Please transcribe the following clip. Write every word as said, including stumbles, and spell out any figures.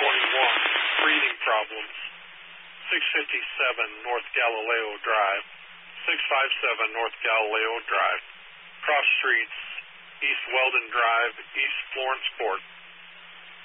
twenty-one, breathing problems. six fifty-seven North Galileo Drive. six fifty-seven North Galileo Drive. Cross streets, East Weldon Drive, East Florence Court.